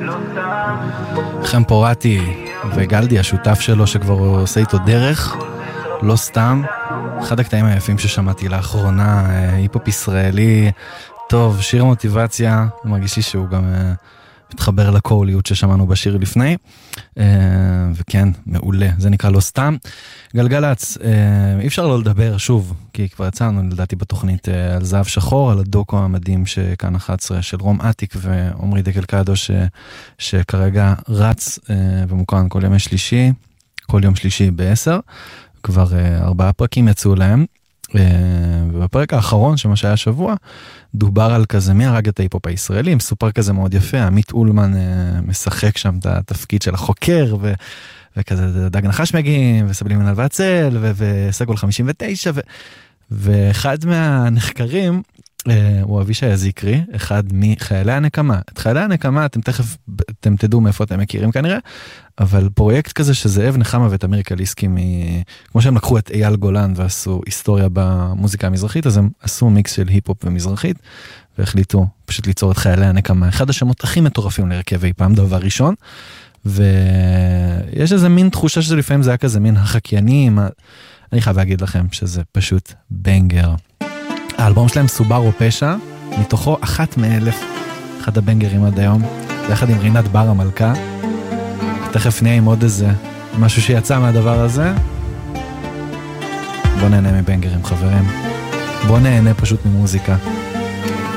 חם פורטי וגלדי השותף שלו שכבר עושה איתו דרך, לא סתם. אחד הקטעים היפים ששמעתי לאחרונה, היפ-הופ ישראלי טוב, שיר מוטיבציה, מרגיש לי שהוא גם מתחבר לקוליות ששמענו בשיר לפני, וכן, מעולה, זה נקרא לא סתם. גלגלץ, אי אפשר לא לדבר שוב, כי כבר יצאנו, לדעתי בתוכנית על זהב שחור, על הדוקו המדהים שכאן 11 של רום עתיק ועומרי דקל-קדו, שכרגע רץ ומוקרן כל יום שלישי ב-10, כבר 4 פרקים יצאו להם, ובפרק האחרון, שמה שהיה שבוע, דובר על כזה מי הרג את ההיפ-הופ הישראלי, מסופר כזה מאוד יפה, עמית אולמן משחק שם את התפקיד של החוקר, וכזה דג נחש מגיעים, וסבלים מנהל ועצל, וסגול 59, ואחד מהנחקרים, הוא אבישי הזיקרי, אחד מחיילי הנקמה. את חיילי הנקמה, אתם תדעו מאיפה אתם מכירים כנראה, אבל פרויקט כזה שזאב נחמה ותמיר קליסקי, כמו שהם לקחו את אייל גולן ועשו היסטוריה במוזיקה המזרחית, אז הם עשו מיקס של היפ-הופ ומזרחית, והחליטו פשוט ליצור את חיילי הנקמה. אחד השמות הכי מטורפים להרכב אי פעם, דבר ראשון, ויש איזה מין תחושה שזה לפעמים זה היה כזה מין החקיינים, אני חייב להגיד לכם שזה פשוט בנגר. האלבום שלהם סוברו פשע, מתוכו 1 מ-1000, אחד הבנגרים עד היום, יחד עם רינת בר המלכה. תכף נהיה עם עוד איזה משהו שיצא מהדבר הזה. בוא נהנה מבנגרים חברים, בוא נהנה פשוט ממוזיקה.